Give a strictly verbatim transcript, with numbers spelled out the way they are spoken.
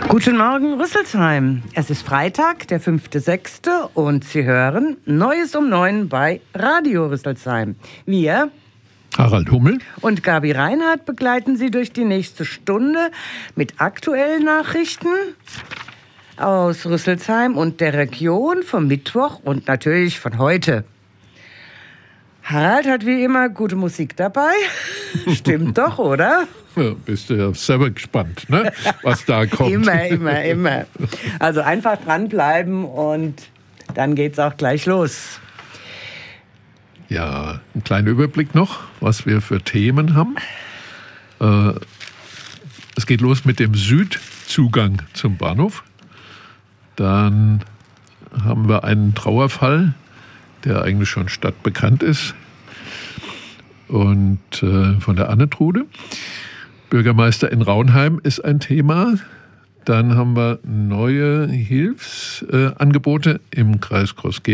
Guten Morgen, Rüsselsheim. Es ist Freitag, der fünfte sechste und Sie hören Neues um neun bei Radio Rüsselsheim. Wir, Harald Hummel und Gabi Reinhardt, begleiten Sie durch die nächste Stunde mit aktuellen Nachrichten aus Rüsselsheim und der Region vom Mittwoch und natürlich von heute. Harald hat wie immer gute Musik dabei. Stimmt doch, oder? Ja, bist du ja selber gespannt, ne? Was da kommt. Immer, immer, immer. Also einfach dranbleiben und dann geht's auch gleich los. Ja, ein kleiner Überblick noch, was wir für Themen haben. Äh, es geht los mit dem Südzugang zum Bahnhof. Dann haben wir einen Trauerfall, der eigentlich schon stadtbekannt ist, und äh, von der Annetrude. Bürgermeister in Raunheim ist ein Thema. Dann haben wir neue Hilfsangebote im Kreis Groß-Gerau.